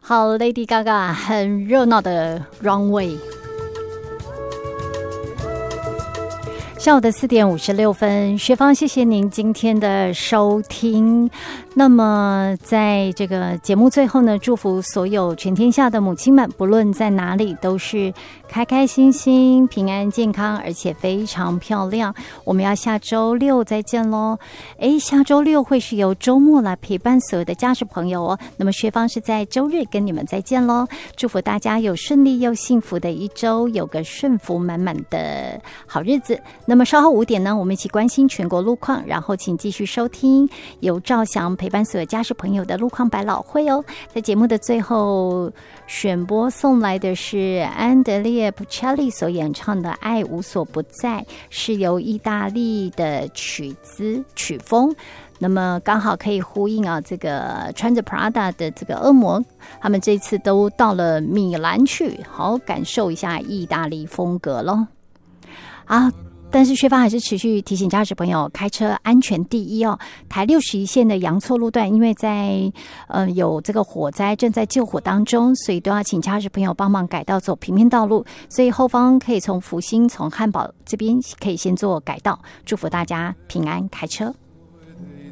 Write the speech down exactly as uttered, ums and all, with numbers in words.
好 ，Lady Gaga 很热闹的 Runway。下午的四点五十六分，学芳，谢谢您今天的收听。那么，在这个节目最后呢，祝福所有全天下的母亲们，不论在哪里，都是开开心心、平安健康，而且非常漂亮。我们要下周六再见喽！诶，下周六会是由周末来陪伴所有的家属朋友哦。那么，学芳是在周日跟你们再见喽！祝福大家有顺利又幸福的一周，有个顺福满满的好日子。那么稍后五点呢，我们一起关心全国路况，然后请继续收听由赵翔陪伴所有家属朋友的路况百老汇哦。在节目的最后，选播送来的是安德烈普切利所演唱的《爱无所不在》，是由意大利的曲子曲风。那么刚好可以呼应啊，这个穿着 Prada 的这个恶魔，他们这次都到了米兰去，好感受一下意大利风格咯。啊。但是薛芳还是持续提醒驾驶朋友，开车安全第一哦。台六十一线的阳错路段，因为在呃有这个火灾正在救火当中，所以都要请驾驶朋友帮忙改道走平面道路。所以后方可以从福兴、从汉堡这边可以先做改道。祝福大家平安开车。